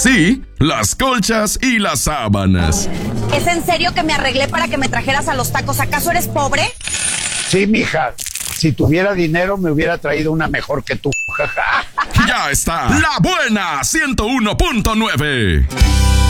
sí, las colchas y las sábanas. ¿Es en serio que me arreglé para que me trajeras a los tacos? ¿Acaso eres pobre? Sí, mija. Si tuviera dinero me hubiera traído una mejor que tú. Ya está. La Buena 101.9.